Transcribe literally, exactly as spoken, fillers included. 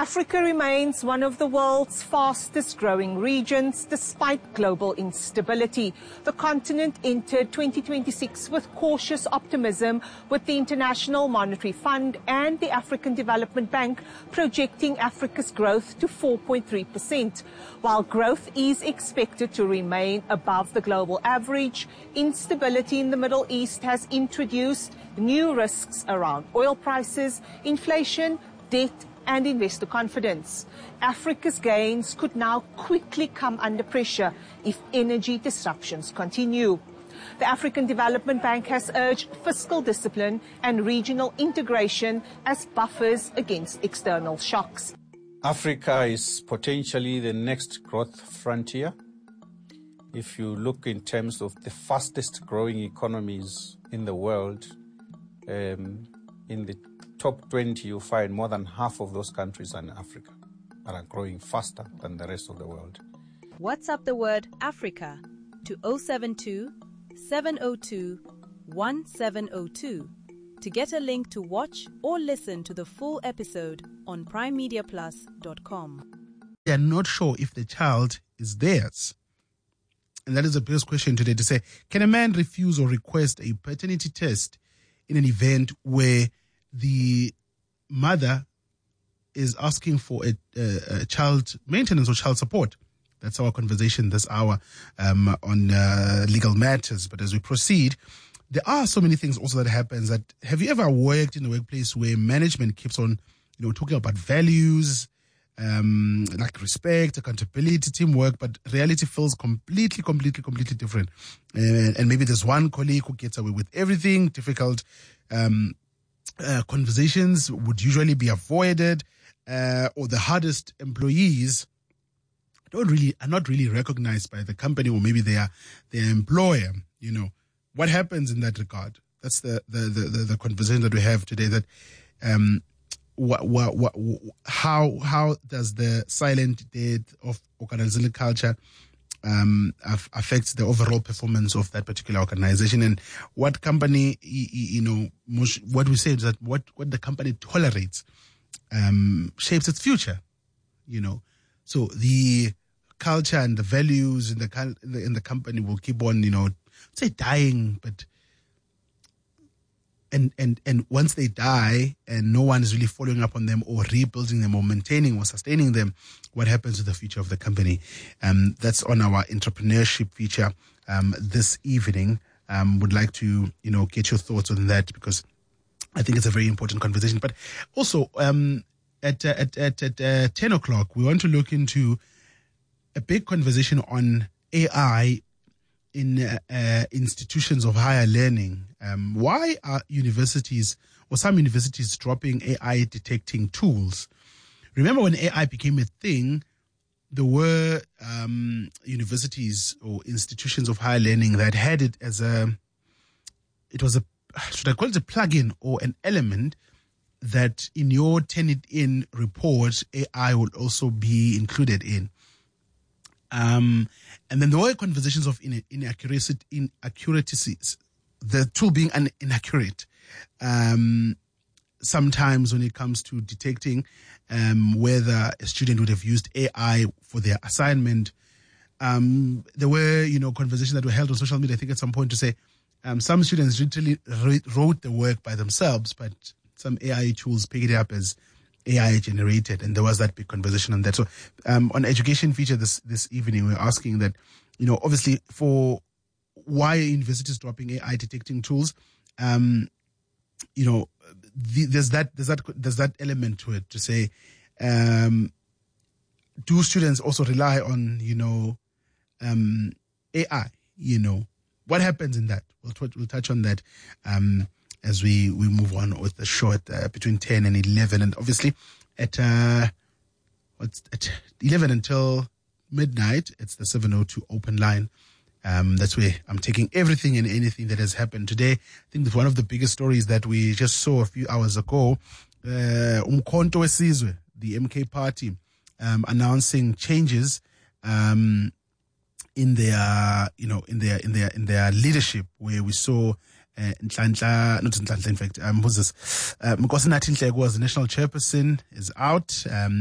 Africa remains one of the world's fastest growing regions despite global instability. The continent entered twenty twenty-six with cautious optimism, with the International Monetary Fund and the African Development Bank projecting Africa's growth to four point three percent. While growth is expected to remain above the global average, instability in the Middle East has introduced new risks around oil prices, inflation, debt and investor confidence. Africa's gains could now quickly come under pressure if energy disruptions continue. The African Development Bank has urged fiscal discipline and regional integration as buffers against external shocks. Africa is potentially the next growth frontier. If you look in terms of the fastest growing economies in the world, um, in the top twenty, you find more than half of those countries are in Africa, are growing faster than the rest of the world. WhatsApp the word Africa to zero seven two, seven zero two, one seven zero two to get a link to watch or listen to the full episode on prime media plus dot com. They are not sure if the child is theirs. And that is the biggest question today, to say, can a man refuse or request a paternity test in an event where the mother is asking for a, a, a child maintenance or child support? That's our conversation this hour um, on uh, legal matters. But as we proceed, there are so many things also that happens. That have you ever worked in a workplace where management keeps on, you know, talking about values, um, like respect, accountability, teamwork, but reality feels completely, completely, completely different. And, and maybe there's one colleague who gets away with everything. Difficult um, uh, conversations would usually be avoided, uh, or the hardest employees don't really are not really recognized by the company or maybe their their employer. You know what happens in that regard. That's the the the, the, the conversation that we have today. That um, what, what, what, how how does the silent death of organizational culture um, affect the overall performance of that particular organization, and what company, you know, what we say is that what what the company tolerates um, shapes its future. You know, so the culture and the values in the in the company will keep on, you know, say dying, but and and and once they die and no one is really following up on them or rebuilding them or maintaining or sustaining them, what happens to the future of the company? Um, that's on our entrepreneurship feature um, this evening. Um, would like to, you know, get your thoughts on that, because I think it's a very important conversation. But also um, at, uh, at at at uh, ten o'clock, we want to look into a big conversation on A I in uh, uh, institutions of higher learning. Um, why are universities or some universities dropping A I detecting tools? Remember when A I became a thing, there were um, universities or institutions of higher learning that had it as a, it was a, should I call it a plugin or an element that in your Turnitin report, A I would also be included in. Um, and then there were conversations of in, inaccuracy, inaccuracies, the tool being un, inaccurate. Um, sometimes when it comes to detecting um, whether a student would have used A I for their assignment, um, there were, you know, conversations that were held on social media, I think at some point, to say um, some students literally wrote the work by themselves, but some A I tools picked it up as A I generated, and there was that big conversation on that. So um, on education feature this this evening, we're asking that, you know, obviously for why are universities dropping A I detecting tools? Um, you know, the, there's that there's that there's that element to it, to say, um, do students also rely on, you know, um, A I? You know, what happens in that? We'll we'll touch on that Um, as we, we move on with the show at uh, between ten and eleven. And obviously at, uh, what's at eleven until midnight, it's the seven oh two open line. Um, that's where I'm taking everything and anything that has happened today. I think that one of the biggest stories that we just saw a few hours ago, uh, Umkhonto weSizwe, the M K party, um, announcing changes, um, in their, you know, in their, in their, in their leadership, where we saw Uh, Nhlanhla, not Nhlanhla, in fact, um, who's this? Uh, Nkosinathi Nhleko was the national chairperson, is out. Um,